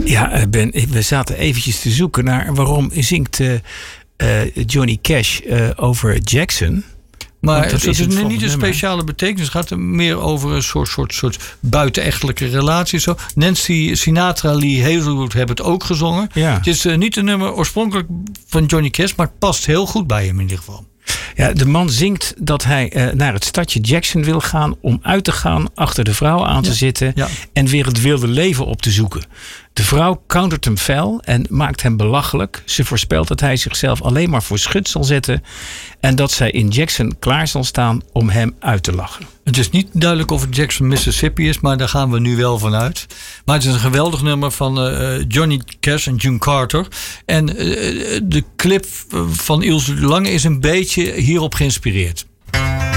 Ja, Ben, we zaten eventjes te zoeken naar waarom zingt Johnny Cash over Jackson. Maar het is niet een nummer. speciale betekenis. Het gaat meer over een soort buitenechtelijke relatie. Zo. Nancy Sinatra, Lee Hazelwood hebben het ook gezongen. Ja. Het is niet een nummer oorspronkelijk van Johnny Cash, maar het past heel goed bij hem in ieder geval. Ja, de man zingt dat hij naar het stadje Jackson wil gaan om uit te gaan, achter de vrouw aan te zitten en weer het wilde leven op te zoeken. De vrouw countert hem fel en maakt hem belachelijk. Ze voorspelt dat hij zichzelf alleen maar voor schut zal zetten en dat zij in Jackson klaar zal staan om hem uit te lachen. Het is niet duidelijk of het Jackson, Mississippi is, maar daar gaan we nu wel van uit. Maar het is een geweldig nummer van Johnny Cash en June Carter. En de clip van Ilse de Lange is een beetje hierop geïnspireerd.